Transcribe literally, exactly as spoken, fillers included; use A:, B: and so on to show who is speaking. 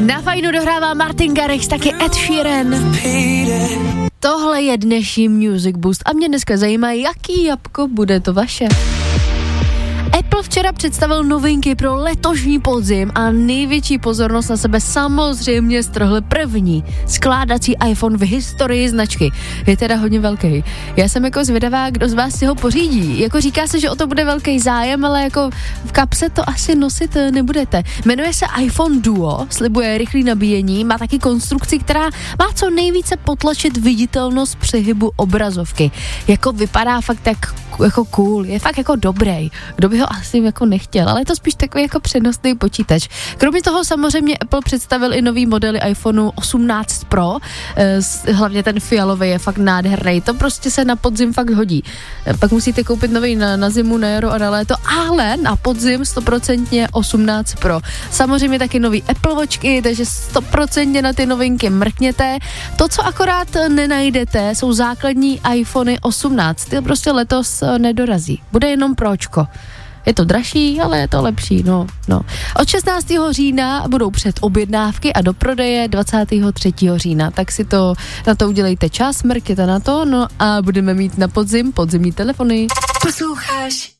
A: Na Fajnu dohrává Martin Garrix, taky Ed Sheeran. Tohle je dnešní Music Boost a mě dneska zajímá, jaký jabko bude to vaše. Apple včera představil novinky pro letošní podzim a největší pozornost na sebe samozřejmě strhl první skládací iPhone v historii značky. Je teda hodně velký. Já jsem jako zvědavá, kdo z vás si ho pořídí. Jako říká se, že o to bude velký zájem, ale jako v kapse to asi nosit nebudete. Jmenuje se iPhone Duo, slibuje rychlý nabíjení, má taky konstrukci, která má co nejvíce potlačit viditelnost přehybu obrazovky. Jako vypadá fakt tak jako cool, je fakt jako dobrý. Kdo by ho asi jako nechtěl, ale je to spíš takový jako přenosný počítač. Kromě toho samozřejmě Apple představil i nový modely iPhoneu osmnáct Pro, hlavně ten fialový je fakt nádherný, to prostě se na podzim fakt hodí. Pak musíte koupit nový na, na zimu, na jaro a na léto, ale na podzim stoprocentně osmnáct Pro. Samozřejmě taky nový Apple Watchky, takže stoprocentně na ty novinky mrkněte. To, co akorát nenajdete, jsou základní iPhony osmnáct, ty prostě letos nedorazí. Bude jenom Pročko. Je to dražší, ale je to lepší, no, no. Od šestnáctého října budou předobjednávky a do prodeje dvacátého třetího října, tak si to, na to udělejte čas, mrkněte na to, no a budeme mít na podzim podzimní telefony.
B: Posloucháš